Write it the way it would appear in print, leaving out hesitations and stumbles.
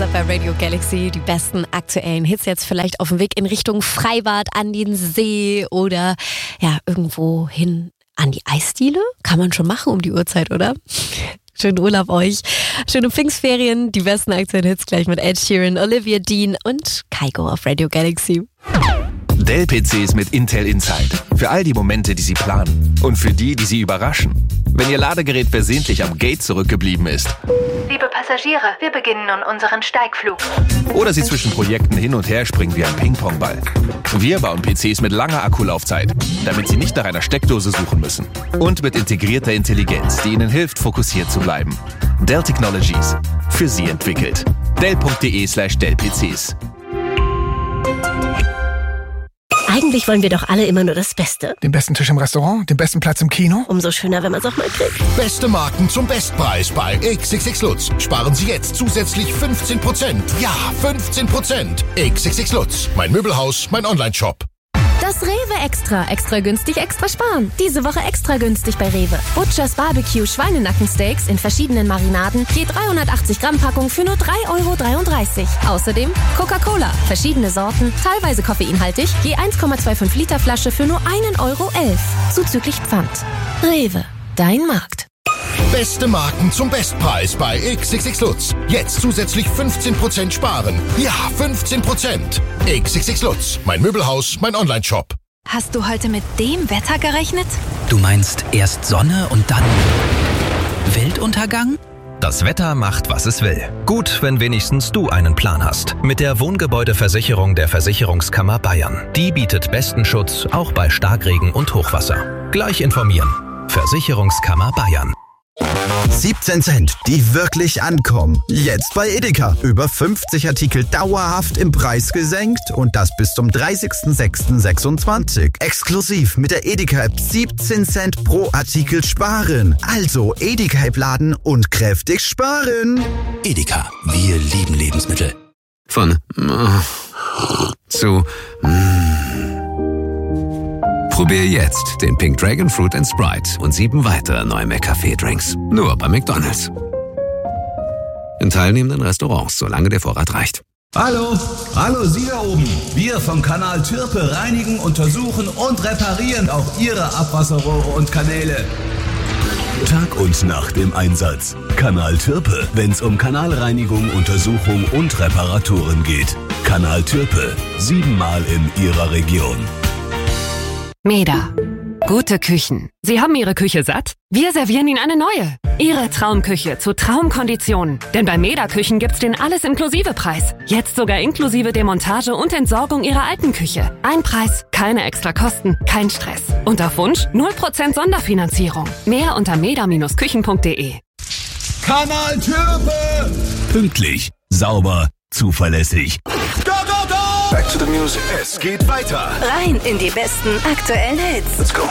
seid bei Radio Galaxy. Die besten aktuellen Hits jetzt vielleicht auf dem Weg in Richtung Freibad, an den See oder ja, irgendwo hin an die Eisdiele. Kann man schon machen um die Uhrzeit, oder? Schönen Urlaub euch. Schöne Pfingstferien. Die besten aktuellen Hits gleich mit Ed Sheeran, Olivia Dean und Kygo auf Radio Galaxy. Dell-PCs mit Intel Inside. Für all die Momente, die Sie planen. Und für die Sie überraschen. Wenn Ihr Ladegerät versehentlich am Gate zurückgeblieben ist. Liebe Passagiere, wir beginnen nun unseren Steigflug. Oder Sie zwischen Projekten hin und her springen wie ein Ping-Pong-Ball. Wir bauen PCs mit langer Akkulaufzeit, damit Sie nicht nach einer Steckdose suchen müssen. Und mit integrierter Intelligenz, die Ihnen hilft, fokussiert zu bleiben. Dell Technologies. Für Sie entwickelt. Dell.de/Dell-PCs. Eigentlich wollen wir doch alle immer nur das Beste. Den besten Tisch im Restaurant, den besten Platz im Kino. Umso schöner, wenn man es auch mal kriegt. Beste Marken zum Bestpreis bei XXX Lutz. Sparen Sie jetzt zusätzlich 15%. Ja, 15%. XXX Lutz. Mein Möbelhaus, mein Online-Shop. Das Rewe Extra. Extra günstig, extra sparen. Diese Woche extra günstig bei Rewe. Butchers Barbecue Schweinenackensteaks in verschiedenen Marinaden. Je 380 Gramm Packung für nur 3,33 €. Außerdem Coca-Cola. Verschiedene Sorten, teilweise koffeinhaltig. Je 1,25 Liter Flasche für nur 1,11 €. Zuzüglich Pfand. Rewe. Dein Markt. Beste Marken zum Bestpreis bei XXX Lutz. Jetzt zusätzlich 15% sparen. Ja, 15%. XXX Lutz. Mein Möbelhaus, mein Online-Shop. Hast du heute mit dem Wetter gerechnet? Du meinst erst Sonne und dann Weltuntergang? Das Wetter macht, was es will. Gut, wenn wenigstens du einen Plan hast. Mit der Wohngebäudeversicherung der Versicherungskammer Bayern. Die bietet besten Schutz, auch bei Starkregen und Hochwasser. Gleich informieren. Versicherungskammer Bayern. 17 Cent, die wirklich ankommen. Jetzt bei Edeka. Über 50 Artikel dauerhaft im Preis gesenkt und das bis zum 30.06.26. Exklusiv mit der Edeka-App 17 Cent pro Artikel sparen. Also Edeka-App laden und kräftig sparen. Edeka, wir lieben Lebensmittel. Von zu Probier jetzt den Pink Dragon Fruit & Sprite und 7 weitere neue McCafé-Drinks. Nur bei McDonald's. In teilnehmenden Restaurants, solange der Vorrat reicht. Hallo Sie da oben. Wir vom Kanal Türpe reinigen, untersuchen und reparieren auch Ihre Abwasserrohre und Kanäle. Tag und Nacht im Einsatz. Kanal Türpe, wenn's um Kanalreinigung, Untersuchung und Reparaturen geht. Kanal Türpe, 7-mal in Ihrer Region. Meda. Gute Küchen. Sie haben Ihre Küche satt? Wir servieren Ihnen eine neue. Ihre Traumküche zu Traumkonditionen. Denn bei Meda Küchen gibt's den Alles-Inklusive-Preis. Jetzt sogar inklusive Demontage und Entsorgung Ihrer alten Küche. Ein Preis, keine extra Kosten, kein Stress. Und auf Wunsch 0% Sonderfinanzierung. Mehr unter meda-küchen.de. Kanal Türpe! Pünktlich, sauber, zuverlässig. Go, go, go! Back to the music. Es geht weiter. Rein in die besten aktuellen Hits. Let's go.